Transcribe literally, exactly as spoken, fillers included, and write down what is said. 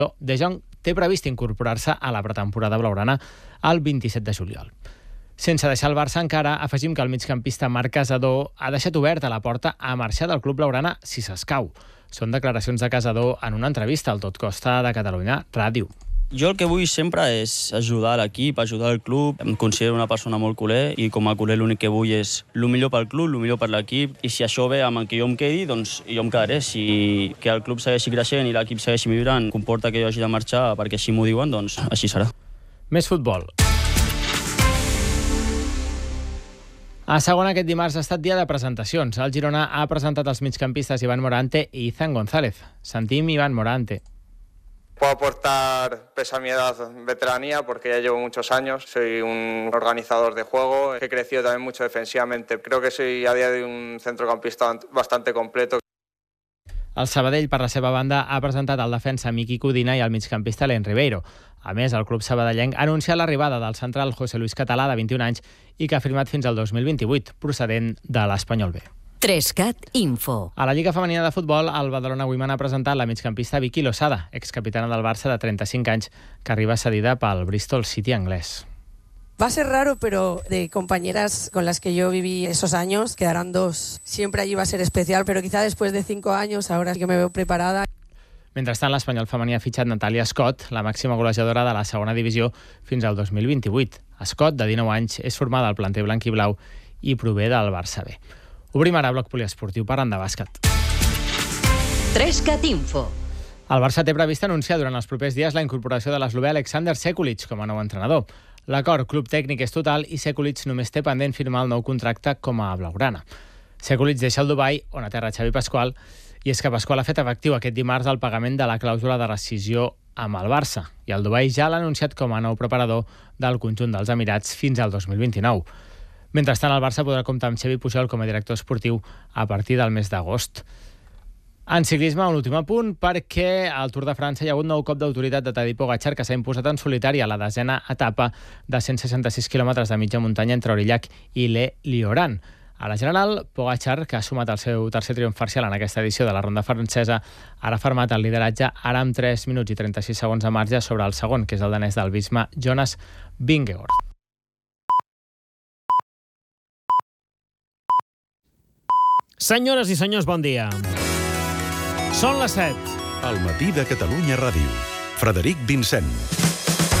De Jong té previst incorporar-se a la pretemporada blaugrana el vint-i-set de juliol. Sense deixar el Barça encara, afegim que el migcampista Marc Casador ha deixat oberta la porta a marxar del club blaugrana si s'escau. Són declaracions de Casador en una entrevista al Tot Costa de Catalunya Ràdio. Jo el que vull sempre és ajudar l'equip, ajudar el club. Em considero una persona molt culer i com a culer l'únic que vull és el millor pel club, el millor per l'equip. I si això ve amb el que jo em quedi, doncs jo em quedaré. Si que el club segueixi creixent i l'equip segueixi millorant comporta que jo hagi de marxar perquè així m'ho diuen, doncs així serà. Més futbol. A segona aquest dimarts ha estat dia de presentacions. El Girona ha presentat els migcampistes Iván Morante i Izan González. Sentim Iván Morante. Puedo aportar, pese a mi edad, veteranía, porque ya llevo muchos años. Soy un organizador de juego, he crecido también mucho defensivamente. Creo que soy a día de hoy un centrocampista bastante completo. El Sabadell, per la seva banda, ha presentat el defensa Miqui Codina i el migcampista Len Ribeiro. A més, el club sabadellenc ha anunciat l'arribada del central José Luis Català, de vint-i-un anys, i que ha firmat fins al dos mil vint-i-vuit, procedent de l'Espanyol B. tres cat Info. A la Lliga Femenina de Futbol, el Badalona Women ha presentat la migcampista Vicky Losada, excapitana del Barça de trenta-cinc anys, que arriba cedida pel Bristol City anglès. Va a ser raro, pero de compañeras con las que yo viví esos años, quedarán dos. Siempre allí va a ser especial, pero quizá después de cinco años, ahora sí que me veo preparada. Mentrestant, l'Espanyol femení ha fitxat Natàlia Scott, la màxima golejadora de la segona divisió, fins al dos mil vint-i-vuit. Scott, de dinou anys, és formada al planter blanc i blau i prové del Barça B. Obrim ara bloc poliesportiu parlant de bàsquet. tres cat Info. El Barça té previst anunciar durant els propers dies la incorporació de l'eslovè Alexander Sekulic com a nou entrenador. L'acord club tècnic és total i Sekulic només té pendent firmar el nou contracte com a blaugrana. Sekulic deixa el Dubai, on aterra Xavi Pasqual, i és que Pasqual ha fet efectiu aquest dimarts el pagament de la clàusula de rescisió amb el Barça, i el Dubai ja l'ha anunciat com a nou preparador del conjunt dels Emirats fins al dos mil vint-i-nou. Mentrestant, el Barça podrà comptar amb Xavi Pujol com a director esportiu a partir del mes d'agost. En ciclisme, un últim apunt, perquè al Tour de França hi ha hagut nou cop d'autoritat de Tadej Pogačar, que s'ha imposat en solitari a la desena etapa de cent seixanta-sis quilòmetres de mitja muntanya entre Aurillac i Le Lioran. A la general, Pogačar, que ha sumat el seu tercer triomf parcial en aquesta edició de la ronda francesa, ara ha fermat el lideratge, ara amb tres minuts i trenta-sis segons de marge sobre el segon, que és el danès del Visma, Jonas Vingegaard. Senyores i senyors, bon dia. Són les set. Al matí de Catalunya Ràdio. Frederic Vincent.